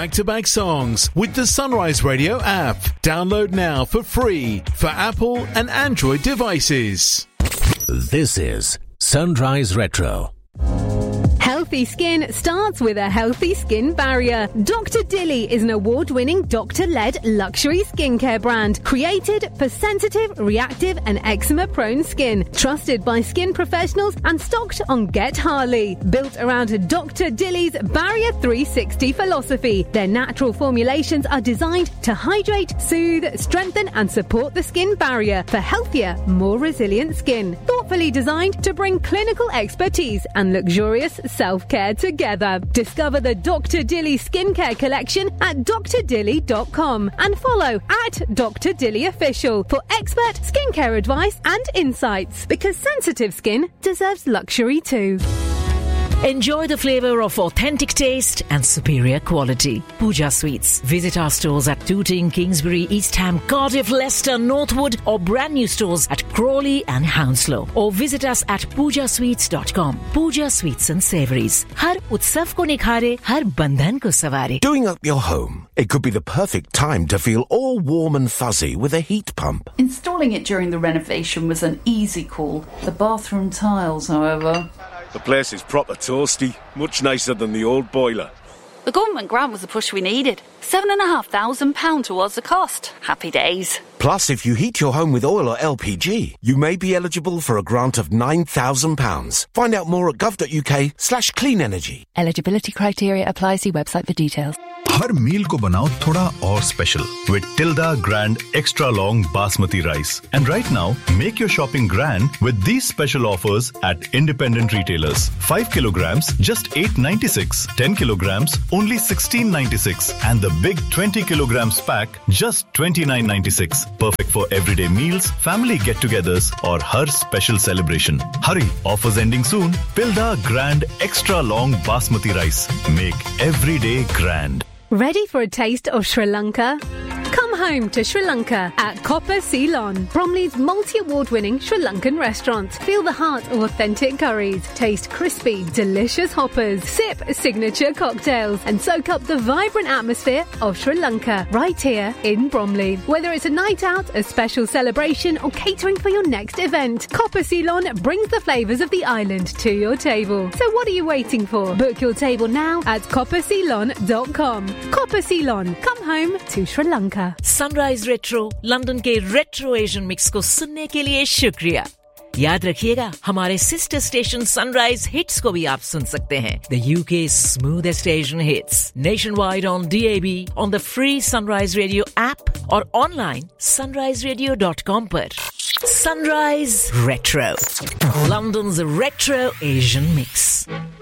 back-to-back songs with the Sunrise Radio app. Download now for free for Apple and Android devices. This is Sunrise Retro. Healthy skin starts with a healthy skin barrier. Dr. Dilly is an award-winning doctor-led luxury skincare brand created for sensitive, reactive and eczema-prone skin. Trusted by skin professionals and stocked on Get Harley. Built around Dr. Dilly's Barrier 360 philosophy, their natural formulations are designed to hydrate, soothe, strengthen and support the skin barrier for healthier, more resilient skin. Thoughtfully designed to bring clinical expertise and luxurious self-care together. Discover the Dr. Dilly skincare collection at drdilly.com and follow at Dr. Dilly Official for expert skincare advice and insights, because sensitive skin deserves luxury too. Enjoy the flavor of authentic taste and superior quality. Pooja Sweets. Visit our stores at Tooting, Kingsbury, East Ham, Cardiff, Leicester, Northwood, or brand new stores at Crawley and Hounslow. Or visit us at poojasweets.com. Pooja Sweets and Savouries. Har utsav ko nikhare, har bandhan ko savare. Doing up your home. It could be the perfect time to feel all warm and fuzzy with a heat pump. Installing it during the renovation was an easy call. The bathroom tiles, however... The place is proper toasty, much nicer than the old boiler. The government grant was the push we needed. £7,500 towards the cost. Happy days. Plus, if you heat your home with oil or LPG, you may be eligible for a grant of £9,000. Find out more at gov.uk/clean energy. Eligibility criteria apply. See website for details. हर मील को बनाओ थोड़ा और special with Tilda Grand Extra Long Basmati Rice. And right now, make your shopping grand with these special offers at independent retailers. 5 kilograms, just $8.96. 10 kilograms, only $16.96. And the big 20 kilograms pack, just $29.96. Perfect for everyday meals, family get-togethers, or her special celebration. Hurry, offers ending soon. Tilda Grand Extra Long Basmati Rice. Make every day grand. Ready for a taste of Sri Lanka? Come home to Sri Lanka at Copper Ceylon, Bromley's multi-award-winning Sri Lankan restaurant. Feel the heart of authentic curries, taste crispy, delicious hoppers, sip signature cocktails, and soak up the vibrant atmosphere of Sri Lanka right here in Bromley. Whether it's a night out, a special celebration, or catering for your next event, Copper Ceylon brings the flavours of the island to your table. So what are you waiting for? Book your table now at copperceylon.com. Copper Ceylon, come home to Sri Lanka. Sunrise retro London के retro Asian mix को सुनने के लिए शुक्रिया. याद रखिएगा, हमारे sister station sunrise hits को भी आप सुन सकते हैं. The UK's smoothest Asian hits nationwide on DAB, on the free Sunrise Radio app और online sunriseradio.com पर. Sunrise Retro, London's retro Asian mix.